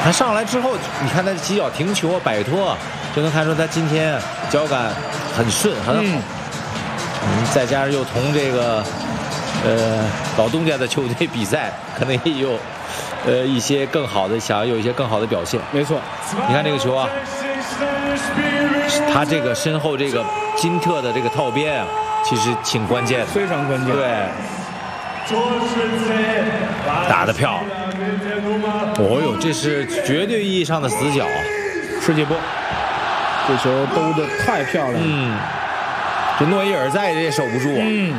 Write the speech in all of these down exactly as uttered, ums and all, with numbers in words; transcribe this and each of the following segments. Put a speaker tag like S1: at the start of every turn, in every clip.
S1: 他上来之后，你看他起脚停球摆脱，就能看出他今天脚感很顺很好。嗯，嗯再加上又同这个呃老东家的球队比赛，可能也有呃一些更好的，想要有一些更好的表现。
S2: 没错，
S1: 你看这个球啊，他这个身后这个金特的这个套边啊，其实挺关键的，
S2: 非常关键。
S1: 对。打得漂亮！哦呦，这是绝对意义上的死角，
S2: 世界波，这球兜得太漂亮了。
S1: 嗯，这诺伊尔在也守不住啊。
S2: 嗯。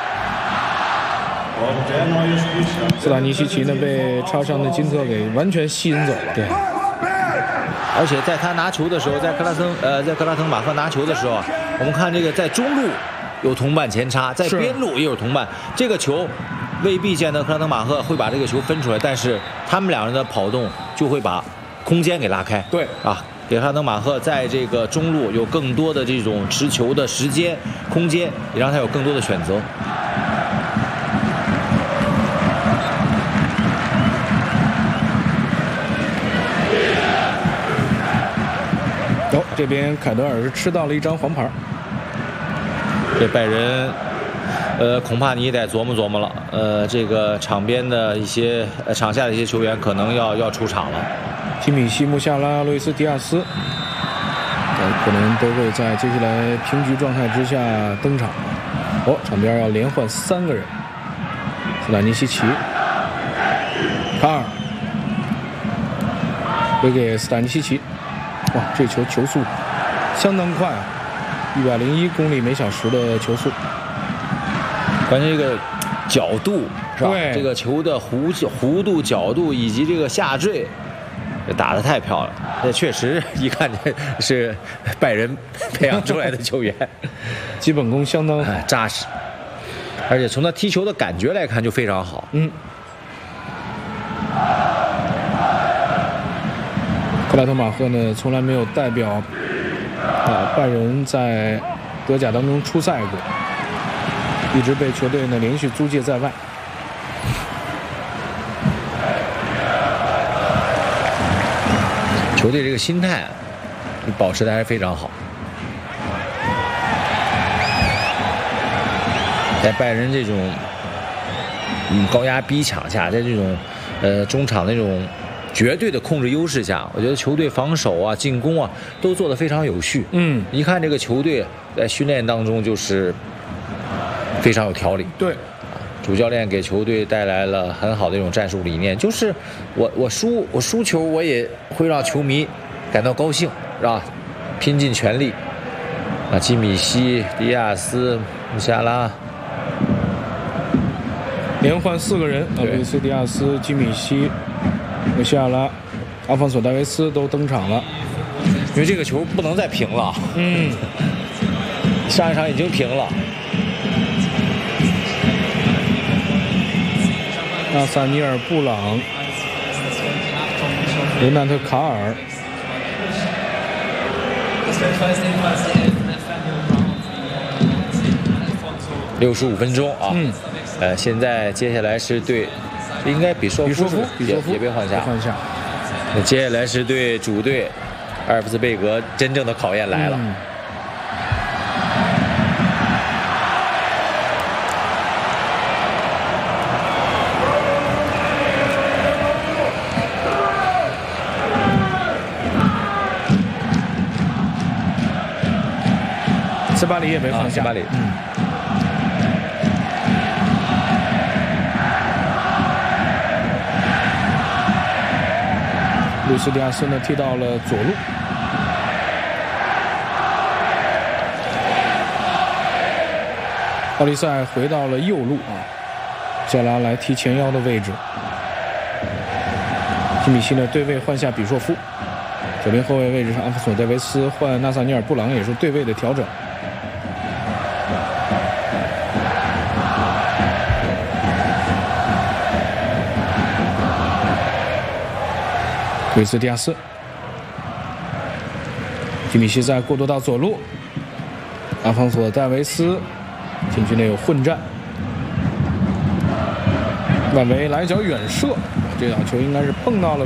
S2: 斯坦尼西奇呢被插伤的金特给完全吸引走了。
S1: 对。而且在他拿球的时候，在克拉森呃，在克拉滕马赫拿球的时候，我们看这个在中路有同伴前插，在边路也有同伴，这个球。未必见得克拉滕马赫会把这个球分出来，但是他们两人的跑动就会把空间给拉开。
S2: 对
S1: 啊，给克拉滕马赫在这个中路有更多的这种持球的时间、空间，也让他有更多的选择。
S2: 哦，这边凯德尔是吃到了一张黄牌。
S1: 这拜仁。呃，恐怕你也得琢磨琢磨了。呃，这个场边的一些、呃、场下的一些球员可能要要出场了。
S2: 基米希、穆夏拉、路易斯·迪亚斯，呃，可能都会在接下来平局状态之下登场。哦，场边要连换三个人。斯坦尼西奇、卡尔，回给斯坦尼西奇。哇，这球球速相当快啊，一百零一公里每小时的球速。
S1: 关键这个角度是吧？
S2: 对，
S1: 这个球的弧弧度、角度以及这个下坠，打得太漂亮。这确实一看是拜仁培养出来的球员，
S2: 基本功相当
S1: 哎扎实，而且从他踢球的感觉来看就非常好。
S2: 嗯。克拉滕马赫呢，从来没有代表啊拜仁在德甲当中出赛过。一直被球队呢连续租借在外。
S1: 球队这个心态保持的还是非常好。在拜仁这种嗯高压逼抢下，在这种呃中场那种绝对的控制优势下，我觉得球队防守啊、进攻啊都做得非常有序。
S2: 嗯，
S1: 一看这个球队在训练当中就是非常有条理。
S2: 对，
S1: 主教练给球队带来了很好的一种战术理念，就是我我输我输球我也会让球迷感到高兴，是吧？拼尽全力。啊，基米希、迪亚斯、穆夏拉，
S2: 连换四个人，啊，路易斯·迪亚斯、基米希、穆夏拉、阿方索·戴维斯都登场了。
S1: 因为这个球不能再平了。
S2: 嗯，
S1: 上一场已经平了。
S2: 纳萨尼尔·布朗、雷纳特·卡尔。
S1: 六十五分钟啊，
S2: 嗯，
S1: 呃，现在接下来是对，应该比索
S2: 比索夫，
S1: 比索夫也别换下，
S2: 换下。
S1: 那接下来是对主队阿尔夫斯贝格真正的考验来了。嗯
S2: 斯巴里也没换下，
S1: 斯巴里，
S2: 嗯。路斯迪亚斯呢踢到了左路，奥利塞回到了右路啊，谢拉来踢前腰的位置。基米希呢对位换下比索夫，左边后卫位置上阿夫索戴维斯换纳萨尼尔布朗也是对位的调整。luis迪亚斯，基米希在过渡到左路，阿方索戴维斯禁区内有混战，外围来脚远射，这脚球应该是碰到了